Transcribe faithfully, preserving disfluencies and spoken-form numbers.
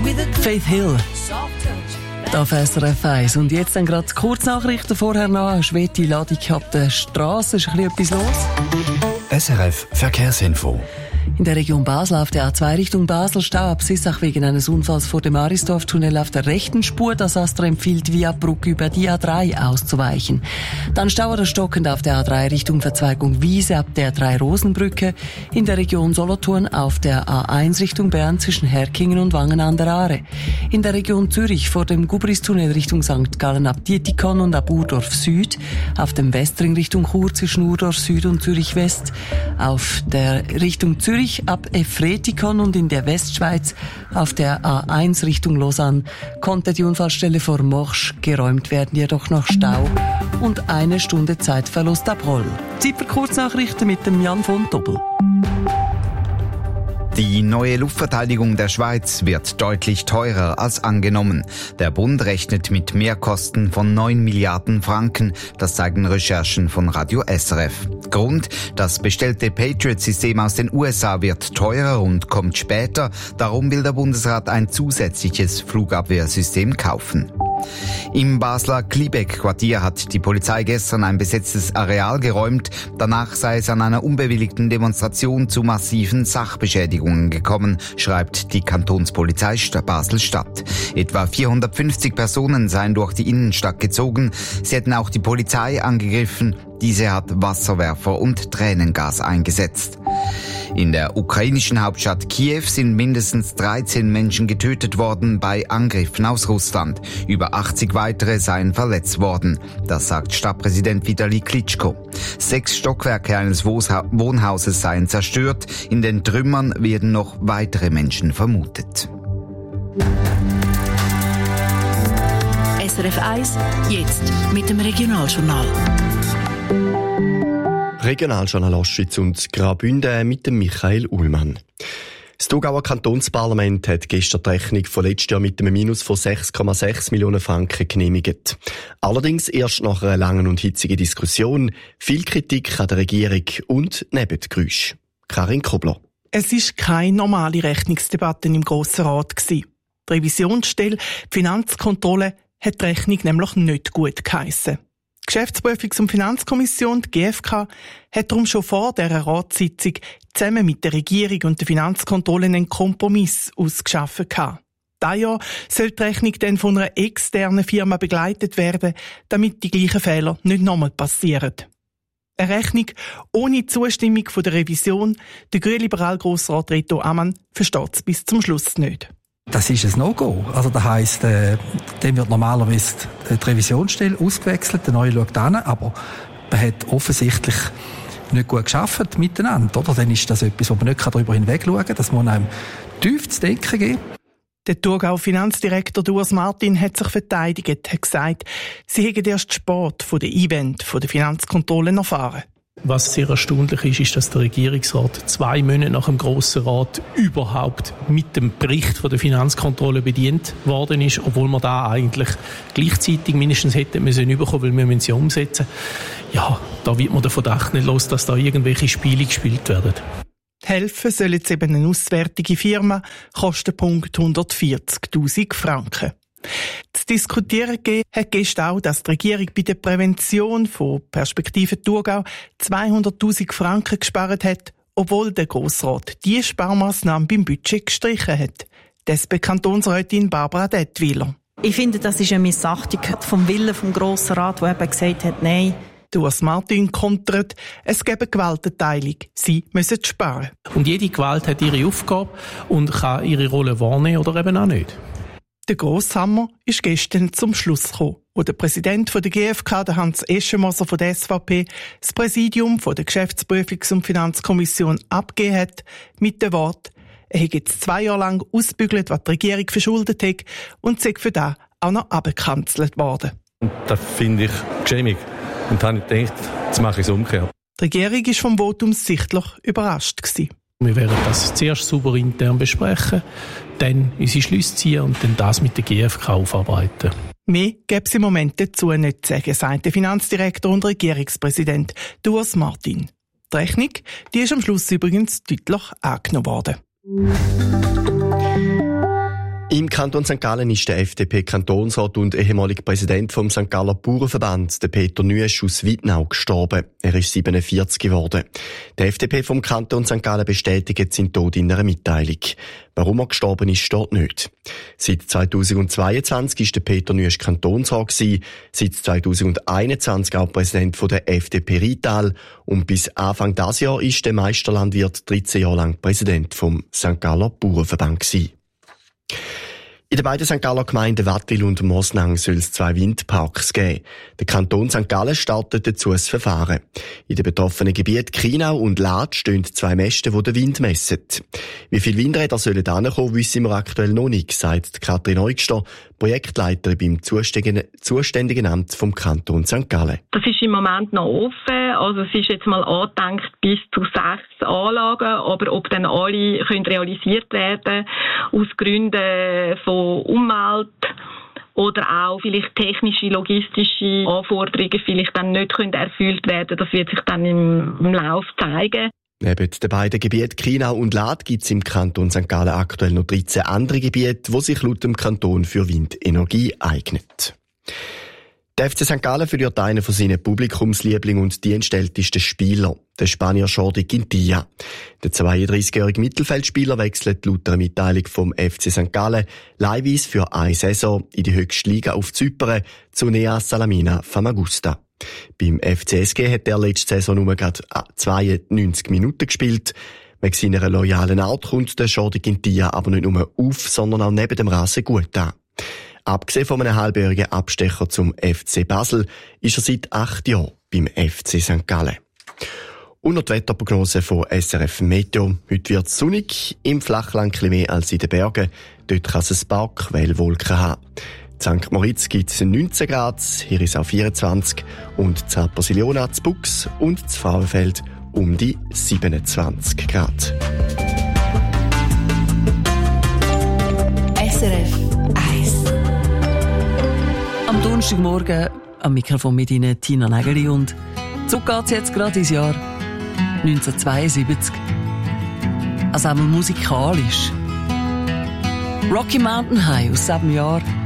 Faith Hill. Auf S R F eins. Und jetzt dann gerade Kurznachrichten vorher noch. Eine schwere Ladung auf der Straße. Ist ein bisschen etwas los? S R F Verkehrsinfo. In der Region Basel auf der A zwei Richtung Basel Stau ab Sissach wegen eines Unfalls vor dem Arisdorf-Tunnel auf der rechten Spur. Das Astra empfiehlt, via Brücke über die A drei auszuweichen. Dann Stau oder stockend auf der A drei Richtung Verzweigung Wiese ab der A drei Rosenbrücke. In der Region Solothurn auf der A eins Richtung Bern zwischen Herkingen und Wangen an der Aare. In der Region Zürich vor dem Gubris-Tunnel Richtung Sankt Gallen ab Dietikon und ab Urdorf Süd. Auf dem Westring Richtung Chur zwischen Urdorf Süd und Zürich West. Auf der Richtung Zürich ab Efretikon und in der Westschweiz auf der A eins Richtung Lausanne konnte die Unfallstelle vor Morsch geräumt werden, jedoch noch Stau und eine Stunde Zeitverlust ab Roll. Zeit für Kurznachrichten mit dem Jan von Doppel. Die neue Luftverteidigung der Schweiz wird deutlich teurer als angenommen. Der Bund rechnet mit Mehrkosten von neun Milliarden Franken. Das zeigen Recherchen von Radio S R F. Grund: Das bestellte Patriot-System aus den U S A wird teurer und kommt später. Darum will der Bundesrat ein zusätzliches Flugabwehrsystem kaufen. Im Basler Kliebeck-Quartier hat die Polizei gestern ein besetztes Areal geräumt. Danach sei es an einer unbewilligten Demonstration zu massiven Sachbeschädigungen gekommen, schreibt die Kantonspolizei Basel-Stadt. Etwa vierhundertfünfzig Personen seien durch die Innenstadt gezogen. Sie hätten auch die Polizei angegriffen. Diese hat Wasserwerfer und Tränengas eingesetzt. In der ukrainischen Hauptstadt Kiew sind mindestens dreizehn Menschen getötet worden bei Angriffen aus Russland. Über achtzig weitere seien verletzt worden. Das sagt Stadtpräsident Vitali Klitschko. Sechs Stockwerke eines Wohnhauses seien zerstört. In den Trümmern werden noch weitere Menschen vermutet. S R F eins, jetzt mit dem Regionaljournal. Regionaljournal Ostschweiz und Graubünden mit dem Michael Ullmann. Das Thurgauer Kantonsparlament hat gestern die Rechnung von letztes Jahr mit einem Minus von sechs Komma sechs Millionen Franken genehmigt. Allerdings erst nach einer langen und hitzigen Diskussion, viel Kritik an der Regierung und Nebengeräusche. Karin Kobler. Es war keine normale Rechnungsdebatte im Grossen Rat. Die Revisionsstelle, die Finanzkontrolle, hat die Rechnung nämlich nicht gut geheissen. Die Geschäftsprüfungs- und Finanzkommission, die G F K, hat darum schon vor dieser Ratssitzung zusammen mit der Regierung und der Finanzkontrolle einen Kompromiss ausgeschafft. Dieses Jahr soll die Rechnung dann von einer externen Firma begleitet werden, damit die gleichen Fehler nicht nochmal passieren. Eine Rechnung ohne Zustimmung von der Revision, der grünliberale Grossrat Reto Ammann versteht es bis zum Schluss nicht. Das ist ein No-Go. Also das heisst, äh, dann wird normalerweise die Revisionsstelle ausgewechselt, der neue schaut an, aber man hat offensichtlich nicht gut gearbeitet miteinander, oder? Dann ist das etwas, wo man nicht darüber hinweg schauen kann. Das muss einem tief zu denken geben. Der Thurgauer Finanzdirektor Urs Martin hat sich verteidigt, hat gesagt, sie hätten erst spät von den Einwänden der Finanzkontrolle erfahren. Was sehr erstaunlich ist, ist, dass der Regierungsrat zwei Monate nach dem Grossen Rat überhaupt mit dem Bericht von der Finanzkontrolle bedient worden ist, obwohl wir da eigentlich gleichzeitig mindestens hätten müssen bekommen, weil wir müssen sie umsetzen. Ja, da wird man den Verdacht nicht los, dass da irgendwelche Spiele gespielt werden. Helfen soll jetzt eben eine auswärtige Firma, Kostenpunkt hundertvierzigtausend Franken. Zu diskutieren gegeben hat gestern auch, dass die Regierung bei der Prävention von Perspektive Thurgau zweihunderttausend Franken gespart hat, obwohl der Grossrat diese Sparmaßnahme beim Budget gestrichen hat. Die S P-Kantonsrätin Barbara Dettwiler. Ich finde, das ist eine Missachtung vom Willen vom Grossen Rat, der eben gesagt hat, nein. Urs Martin kontert, es gebe Gewaltenteilung. Sie müssen sparen. Und jede Gewalt hat ihre Aufgabe und kann ihre Rolle wahrnehmen oder eben auch nicht. Der Grosshammer ist gestern zum Schluss gekommen, wo der Präsident der G F K, der Hans Eschenmoser von der S V P, das Präsidium von der Geschäftsprüfungs- und Finanzkommission abgegeben hat, mit dem Wort, er hat jetzt zwei Jahre lang ausbügelt, was die Regierung verschuldet hat, und sei für das auch noch abgekanzelt worden. Das finde ich geschämig. Und dann habe ich gedacht, jetzt mache ich es umgekehrt. Die Regierung war vom Votum sichtlich überrascht gewesen. Wir werden das zuerst sauber intern besprechen, dann unsere Schlüsse ziehen und dann das mit der G F K aufarbeiten. Mehr gäbe es im Moment dazu nicht zu sagen, sagt der Finanzdirektor und Regierungspräsident Urs Martin. Die Rechnung, die ist am Schluss übrigens deutlich angenommen worden. Im Kanton Sankt Gallen ist der F D P-Kantonsrat und ehemaliger Präsident vom Sankt Galler Bauernverband, der Peter Nüesch aus Wittnau, gestorben. Er ist siebenundvierzig geworden. Der F D P vom Kanton Sankt Gallen bestätigt seinen Tod in einer Mitteilung. Warum er gestorben ist, steht nicht. Seit zweitausendzweiundzwanzig ist der Peter Nüesch Kantonsrat gewesen, seit zweitausendeinundzwanzig auch Präsident von der F D P Rital und bis Anfang dieses Jahr ist der Meisterlandwirt dreizehn Jahre lang Präsident vom Sankt Galler Bauernverband gewesen. In den beiden Sankt Galler Gemeinden Wattwil und Mosnang soll es zwei Windparks geben. Der Kanton Sankt Gallen startet dazu ein Verfahren. In den betroffenen Gebieten Chienau und Laadt stehen zwei Mäste, die den Wind messen. Wie viele Windräder sollen hinkommen, wissen wir aktuell noch nicht, sagt Katrin Eugster, Projektleiterin beim zuständigen Amt vom Kanton Sankt Gallen. Das ist im Moment noch offen. Also es ist jetzt mal angedenkt bis zu sechs Anlagen, aber ob dann alle können realisiert werden aus Gründen von Umwelt oder auch vielleicht technische, logistische Anforderungen vielleicht dann nicht können erfüllt werden. Das wird sich dann im, im Lauf zeigen. Neben den beiden Gebieten Chienau und Laadt gibt es im Kanton Sankt Gallen aktuell noch dreizehn andere Gebiete, die sich laut dem Kanton für Windenergie eignen. Der F C Sankt Gallen verliert einen von seinen Publikumslieblingen und dienstältesten Spielern, den Spanier Jordi Quintilla. Der zweiunddreißigjährige Mittelfeldspieler wechselt laut einer Mitteilung vom F C Sankt Gallen leihweise für eine Saison in die höchste Liga auf Zypern zu Nea Salamina Famagusta. Beim F C S G hat er letzte Saison nur gerade zweiundneunzig Minuten gespielt. Wegen seiner loyalen Art kommt der Jordi Quintilla aber nicht nur auf, sondern auch neben dem Rasen gut an. Abgesehen von einem halbjährigen Abstecher zum F C Basel ist er seit acht Jahren beim F C Sankt Gallen. Und noch die Wetterprognose von S R F Meteo. Heute wird es sonnig, im Flachland etwas mehr als in den Bergen. Dort kann es ein paar Quellwolken haben. In Sankt Moritz gibt es neunzehn Grad, hier ist auch vierundzwanzig und in Apposiliona, in Bux und in Frauenfeld um die siebenundzwanzig Grad. S R F eins. Am Donnerstagmorgen am Mikrofon mit Ihnen Tina Nägeli und so geht es jetzt gerade ins Jahr neunzehnhundertzweiundsiebzig. Also einmal musikalisch. Rocky Mountain High aus sieben Jahren